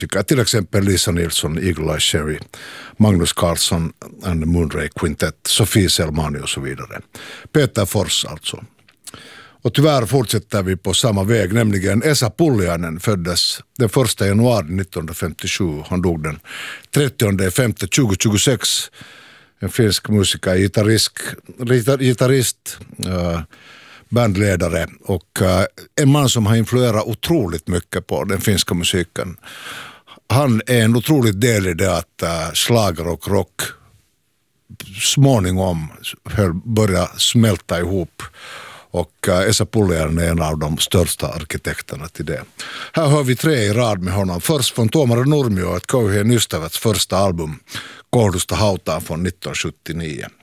tycker jag. Till exempel Lisa Nilsson, Eagle Eye Cherry, Magnus Carlsson and the Moonray Quintet, Sofie Selmani och så vidare. Peter Fors alltså. Och tyvärr fortsätter vi på samma väg, nämligen Esa Pulliainen föddes den 1 januari 1957. Han dog den 30/5/2026. En finsk musiker, gitarrist, bandledare och en man som har influerat otroligt mycket på den finska musiken. Han är en otrolig del i det att schlager och rock småningom börja smälta ihop. Och Esa Pulliainen är en av de största arkitekterna till det. Här hör vi 3 i rad med honom. Först från Tuomaru Nurmio, ett Kauhien ystäväts första album, Kohdusta hautaan från 1979.